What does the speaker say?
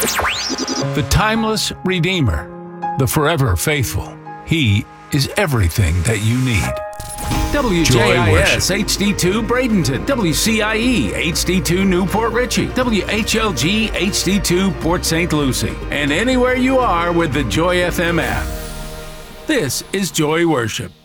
The timeless Redeemer, the forever faithful. He is everything that you need. WJIS HD2 Bradenton, WCIE HD2 Newport Richie, WHLG HD2 Port St. Lucie, and anywhere you are with the Joy FM app. This is Joy Worship.